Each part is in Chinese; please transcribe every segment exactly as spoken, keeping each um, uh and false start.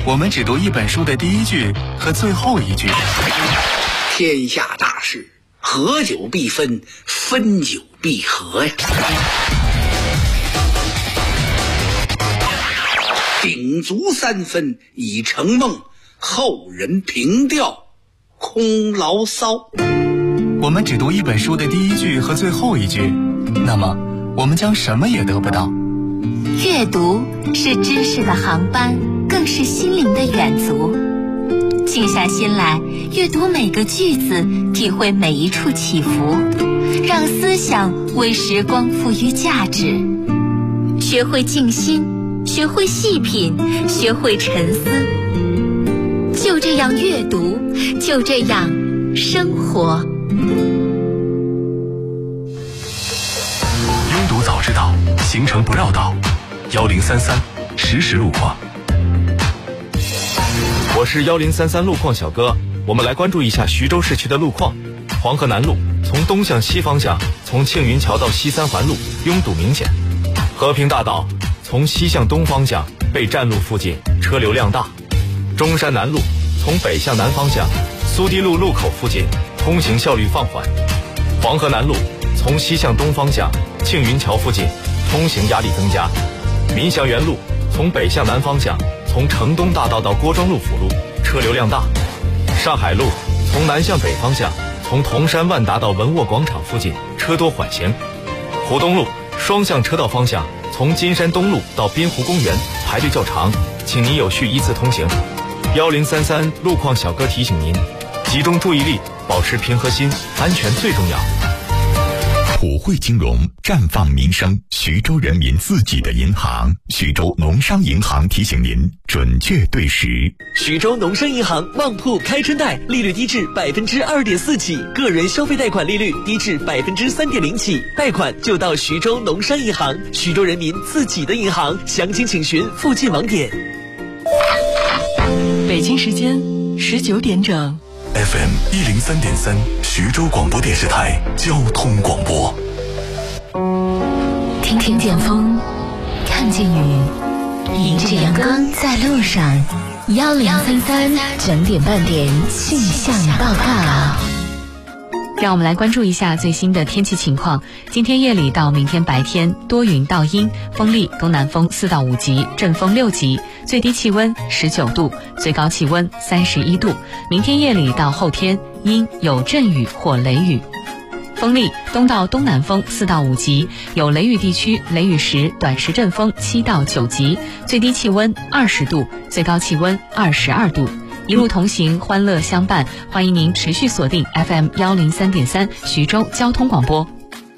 我们只读一本书的第一句和最后一句。 天下大事，合久必分，分久必合呀。鼎足三分已成梦，后人凭吊空牢骚。 我们只读一本书的第一句和最后一句，那么我们将什么也得不到。 阅读是知识的航班，更是心灵的远足。静下心来，阅读每个句子，体会每一处起伏，让思想为时光赋予价值。学会静心，学会细品，学会沉思。就这样阅读，就这样生活。 拥读早知道，行程不绕道。幺零三三实时路况。 我是幺零三三路况小哥，我们来关注一下徐州市区的路况。黄河南路从东向西方向，从庆云桥到西三环路拥堵明显。和平大道从西向东方向被站路附近车流量大。中山南路从北向南方向，苏堤路路口附近通行效率放缓。黄河南路从西向东方向，庆云桥附近通行压力增加。民祥园路从北向南方向，从城东大道到郭庄路辅路车流量大。上海路从南向北方向，从铜山万达到文沃广场附近车多缓行。湖东路双向车道方向，从金山东路到滨湖公园排队较长，请您有序依次通行。幺零三三路况小哥提醒您，集中注意力，保持平和心，安全最重要。 普惠金融绽放民生，徐州人民自己的银行，徐州农商银行提醒您准确对时。 徐州农商银行旺铺开春贷，利率低至百分之二点四起，个人消费贷款利率低至百分之三点零起，贷款就到徐州农商银行，徐州人民自己的银行，详情请询附近网点。 北京时间十九点整。 F M 一零三点三，徐州广播电视台交通广播。 听听见风，看见雨，迎着阳光在路上。幺零三三整点半点气象报告。 让我们来关注一下最新的天气情况。今天夜里到明天白天多云到阴，风力东南风四到五级，阵风六级，最低气温十九度，最高气温三十一度。明天夜里到后天阴，有阵雨或雷雨。风力东到东南风四到五级，有雷雨地区雷雨时短时阵风七到九级，最低气温二十度，最高气温二十二度。一路同行，欢乐相伴，欢迎您持续锁定 F M 幺零三点三徐州交通广播。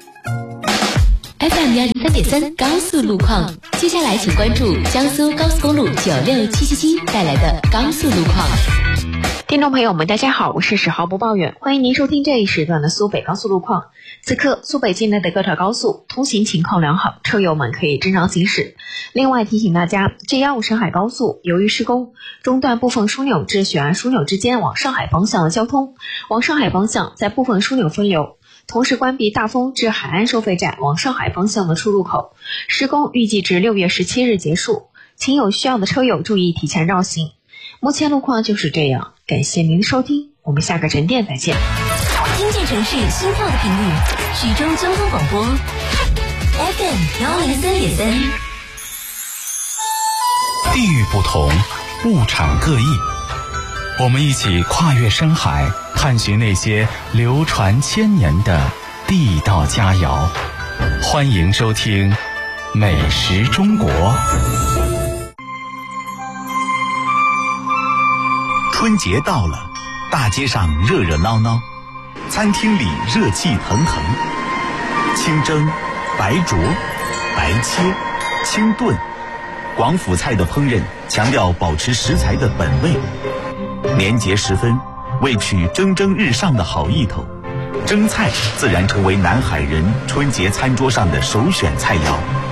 F M 幺零三点三高速路况，接下来请关注江苏高速公路九六七七七带来的高速路况。 听众朋友们，大家好，我是十号播报员，欢迎您收听这一时段的苏北高速路况。此刻苏北境内的各条高速通行情况良好，车友们可以正常行驶。另外提醒大家 G 一五 上海高速由于施工，中断部分枢纽至雪安枢纽之间往上海方向的交通，往上海方向在部分枢纽分流，同时关闭大丰至海安收费站往上海方向的出入口。施工预计至六月十七日结束，请有需要的车友注意提前绕行。目前路况就是这样，感谢您的收听，我们下个整点再见。 听见城市心跳的频率，徐州交通广播 F M 幺零三点三。 地域不同，物产各异，我们一起跨越深海，探寻那些流传千年的地道佳肴。欢迎收听《美食中国》。春节到了，大街上热热闹闹，餐厅里热气腾腾。清蒸、白灼、白切、清炖，广府菜的烹饪强调保持食材的本味。年节时分，为取蒸蒸日上的好意头，蒸菜自然成为南海人春节餐桌上的首选菜肴。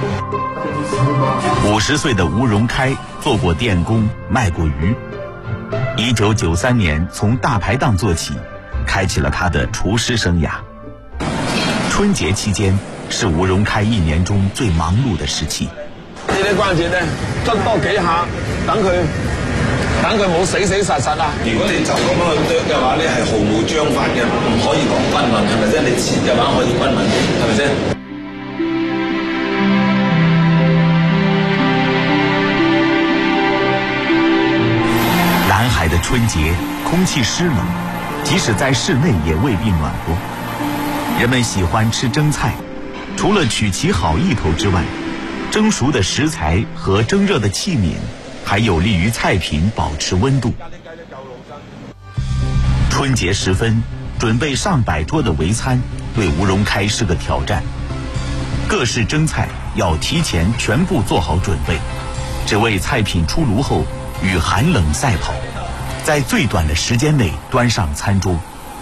五十岁的吴荣开做过电工，卖过鱼。一九九三年从大排档做起，开启了他的厨师生涯。春节期间是吴荣开一年中最忙碌的时期。 呢啲關節咧，捽多幾下，等佢等佢冇死死實實啊！ 如果你就咁樣去啄嘅話，你係毫無章法嘅，唔可以講均勻，係咪先？你切嘅話可以均勻，係咪先？ 南海的春节，空气湿冷，即使在室内也未必暖和。人们喜欢吃蒸菜，除了取其好意头之外，蒸熟的食材和蒸热的器皿还有利于菜品保持温度。春节时分，准备上百桌的围餐对吴荣开是个挑战。各式蒸菜要提前全部做好准备，只为菜品出炉后与寒冷赛跑，在最短的时间内端上餐桌。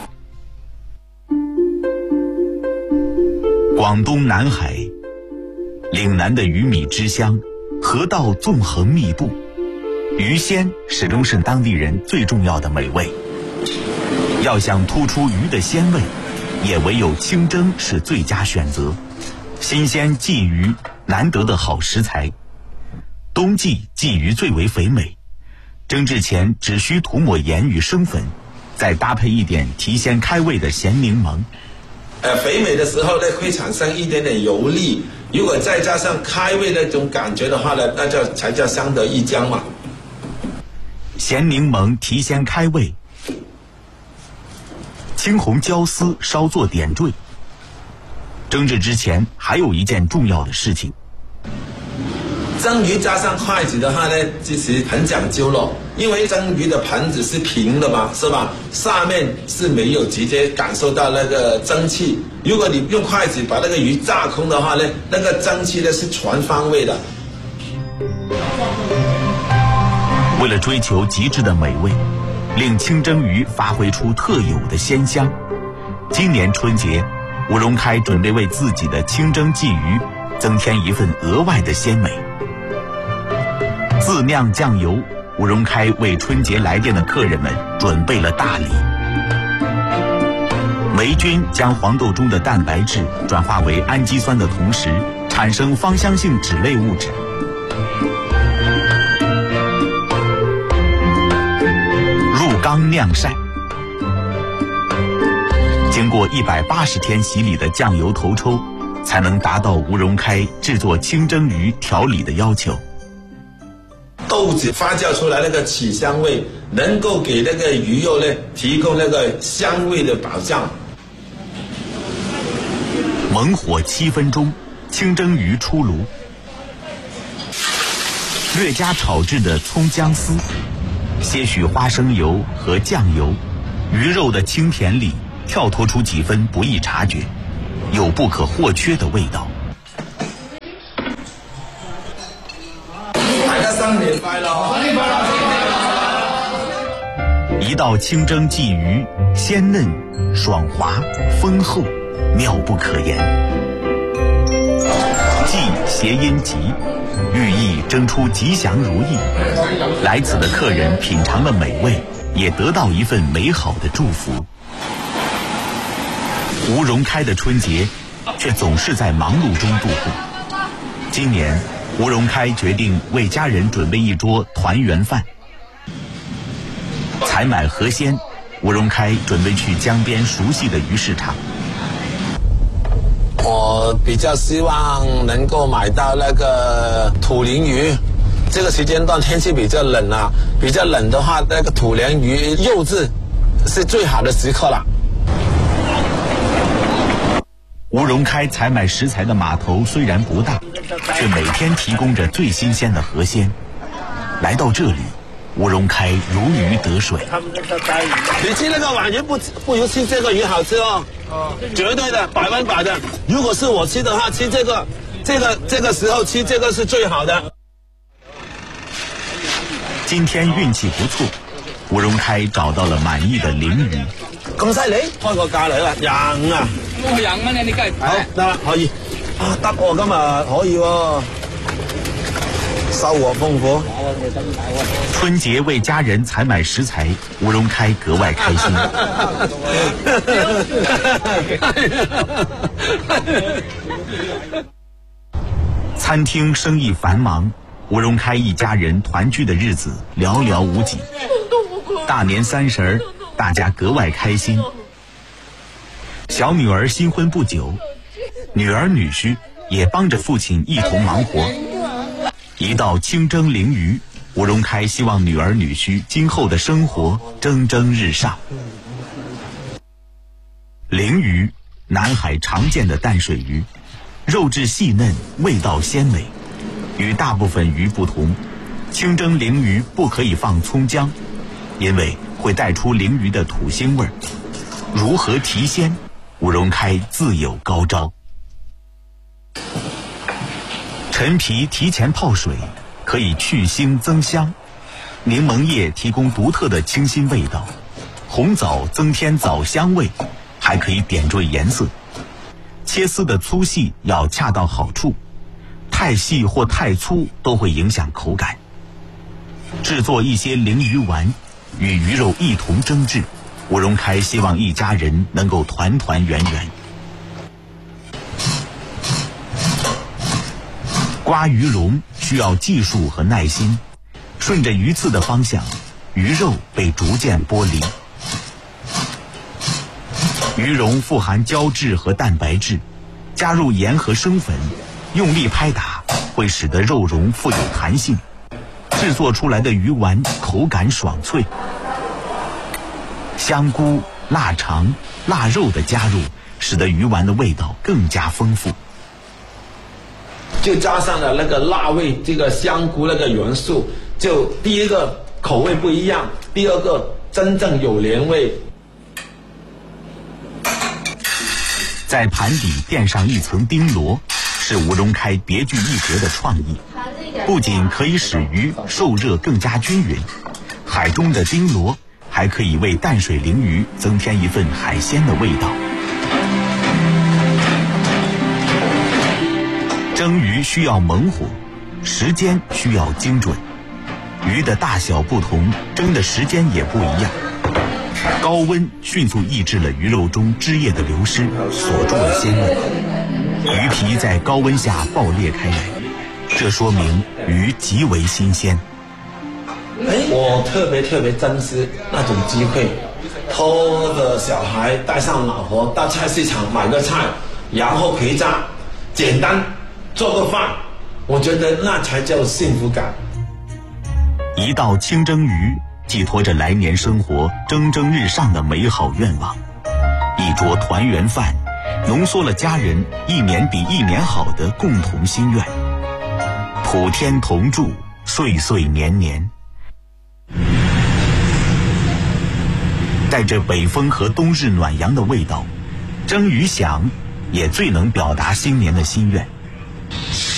广东南海，岭南的鱼米之乡，河道纵横密布，鱼鲜始终是当地人最重要的美味。要想突出鱼的鲜味，也唯有清蒸是最佳选择。新鲜鲫鱼难得的好食材，冬季鲫鱼最为肥美，蒸制前只需涂抹盐与生粉，再搭配一点提鲜开胃的咸柠檬。 呃，肥美的时候呢，会产生一点点油腻，如果再加上开胃那种感觉的话呢，那就才叫相得益彰嘛。 咸柠檬提鲜开胃，青红椒丝稍作点缀。蒸制之前还有一件重要的事情， 蒸鱼加上筷子的话呢，其实很讲究了，因为蒸鱼的盆子是平的嘛，是吧？上面是没有直接感受到那个蒸汽。如果你用筷子把那个鱼炸空的话呢，那个蒸汽呢是全方位的。 为了追求极致的美味，令清蒸鱼发挥出特有的鲜香，今年春节，吴荣开准备为自己的清蒸鲫鱼增添一份额外的鲜美。自酿酱油，吴荣开为春节来电的客人们准备了大礼。霉菌将黄豆中的蛋白质转化为氨基酸的同时，产生芳香性脂类物质。入缸晾晒，经过一百八十天洗礼的酱油头抽，才能达到吴荣开制作清蒸鱼调理的要求。 豆子发酵出来那个起香味，能够给那个鱼肉呢提供那个香味的保障。 猛火七分钟，清蒸鱼出炉。略加炒制的葱姜丝，些许花生油和酱油，鱼肉的清甜里跳脱出几分不易察觉，有不可或缺的味道。 大家新年快乐！新年快乐！ 一道清蒸鲫鱼，鲜嫩、爽滑、丰厚，妙不可言。鲫谐音吉，寓意蒸出吉祥如意。来此的客人品尝了美味，也得到一份美好的祝福。吴荣开的春节却总是在忙碌中度过。今年吴荣开决定为家人准备一桌团圆饭。采买河鲜，吴荣开准备去江边熟悉的鱼市场。 我比较希望能够买到那个土鲢鱼，这个时间段天气比较冷啊，比较冷的话，那个土鲢鱼肉质是最好的时刻了。 吴荣开采买食材的码头虽然不大，却每天提供着最新鲜的河鲜。来到这里，吴荣开如鱼得水。 你吃那个皖鱼不不如吃这个鱼好吃哦，绝对的，百分百的。如果是我吃的话，吃这个，这个这个时候吃这个是最好的。 今天运气不错，吴荣开找到了滿意的鯪魚。 咁犀利，開個價嚟啦，廿五啊！ 廿五蚊你計好得啦，可以啊，得喎，今日可以喎，收穫豐富。 春節為家人採買食材，吳榮開格外開心。餐廳生意繁忙， 吴荣开一家人团聚的日子寥寥无几。大年三十儿，大家格外开心。小女儿新婚不久，女儿女婿也帮着父亲一同忙活。一到清蒸鲮鱼，吴荣开希望女儿女婿今后的生活蒸蒸日上。鲮鱼，南海常见的淡水鱼，肉质细嫩，味道鲜美。与大部分鱼不同，清蒸鲮鱼不可以放葱姜，因为会带出鲮鱼的土腥味儿。如何提鲜，吴荣开自有高招。陈皮提前泡水，可以去腥增香；柠檬叶提供独特的清新味道；红枣增添枣香味，还可以点缀颜色。切丝的粗细要恰到好处，太细或太粗都会影响口感。制作一些鲮鱼丸，与鱼肉一同蒸制。吴荣开希望一家人能够团团圆圆。刮鱼笼需要技术和耐心，顺着鱼刺的方向，鱼肉被逐渐剥离。鱼蓉富含胶质和蛋白质，加入盐和生粉，用力拍打会使得肉蓉富有弹性，制作出来的鱼丸口感爽脆。香菇、腊肠、腊肉的加入，使得鱼丸的味道更加丰富。 就加上了那个辣味，这个香菇那个元素，就第一个口味不一样，第二个真正有年味。 在盘底垫上一层丁螺，是吴荣开别具一格的创意，不仅可以使鱼受热更加均匀，海中的丁螺还可以为淡水鲮鱼增添一份海鲜的味道。蒸鱼需要猛火，时间需要精准。鱼的大小不同，蒸的时间也不一样。高温迅速抑制了鱼肉中汁液的流失，锁住了鲜味。鱼皮在高温下爆裂开来，这说明鱼极为新鲜。 我特别特别珍惜那种机会，拖着小孩带上老婆到菜市场买个菜，然后回家简单做个饭，我觉得那才叫幸福感。 一道清蒸鱼寄托着来年生活蒸蒸日上的美好愿望，一桌团圆饭浓缩了家人一年比一年好的共同心愿。普天同祝，岁岁年年。带着北风和冬日暖阳的味道，蒸鱼响也最能表达新年的心愿。